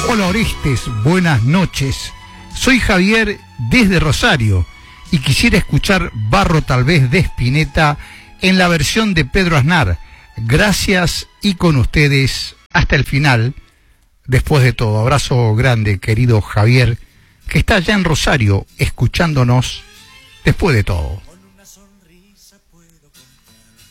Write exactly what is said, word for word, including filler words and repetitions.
Hola Orestes, buenas noches. Soy Javier desde Rosario y quisiera escuchar Barro tal vez de Spinetta en la versión de Pedro Aznar. Gracias y con ustedes hasta el final. Después de todo, abrazo grande, querido Javier, que está allá en Rosario escuchándonos después de todo.